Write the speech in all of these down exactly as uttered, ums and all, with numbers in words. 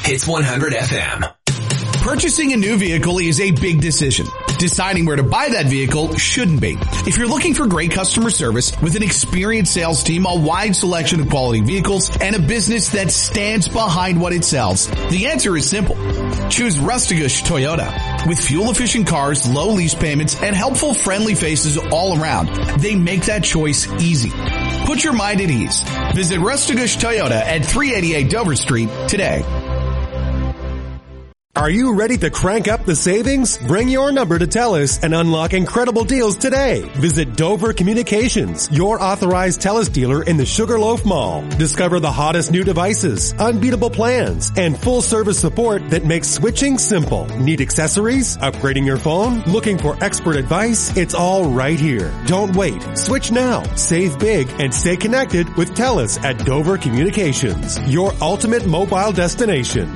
Hits one hundred F M. Purchasing a new vehicle is a big decision. Deciding where to buy that vehicle shouldn't be. If you're looking for great customer service with an experienced sales team, a wide selection of quality vehicles, and a business that stands behind what it sells, the answer is simple. Choose Rustagush Toyota. With fuel-efficient cars, low lease payments, and helpful, friendly faces all around, they make that choice easy. Put your mind at ease. Visit Rustagush Toyota at three eighty-eight Dover Street today. Are you ready to crank up the savings? Bring your number to TELUS and unlock incredible deals today. Visit Dover Communications, your authorized TELUS dealer in the Sugarloaf Mall. Discover the hottest new devices, unbeatable plans, and full service support that makes switching simple. Need accessories? Upgrading your phone? Looking for expert advice? It's all right here. Don't wait. Switch now. Save big and stay connected with TELUS at Dover Communications, your ultimate mobile destination.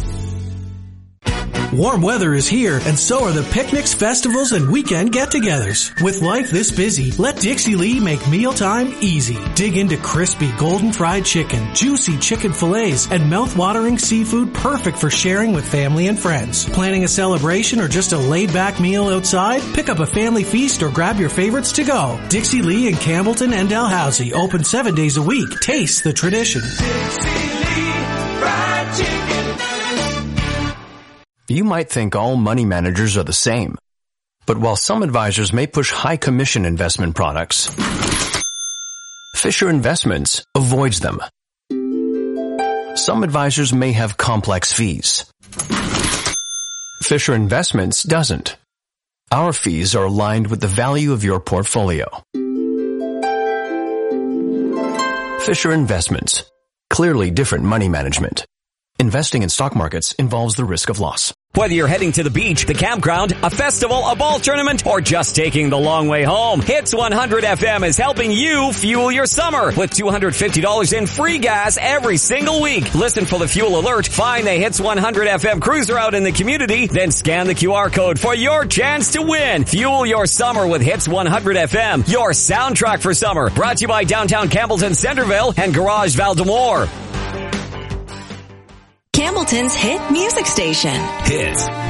Warm weather is here, and so are the picnics, festivals, and weekend get-togethers. With life this busy, let Dixie Lee make mealtime easy. Dig into crispy golden fried chicken, juicy chicken fillets, and mouth-watering seafood perfect for sharing with family and friends. Planning a celebration or just a laid-back meal outside? Pick up a family feast or grab your favorites to go. Dixie Lee in Campbellton and Dalhousie, open seven days a week. Taste the tradition. Dixie Lee Fried Chicken. You might think all money managers are the same. But while some advisors may push high commission investment products, Fisher Investments avoids them. Some advisors may have complex fees. Fisher Investments doesn't. Our fees are aligned with the value of your portfolio. Fisher Investments. Clearly different money management. Investing in stock markets involves the risk of loss. Whether you're heading to the beach, the campground, a festival, a ball tournament, or just taking the long way home, Hits one hundred F M is helping you fuel your summer with two hundred fifty dollars in free gas every single week. Listen for the fuel alert, find the Hits one hundred F M cruiser out in the community, then scan the Q R code for your chance to win. Fuel your summer with Hits one hundred F M, your soundtrack for summer. Brought to you by Downtown Campbellton Centerville and Garage Val-d'Amour. Campbellton's hit music station. Hits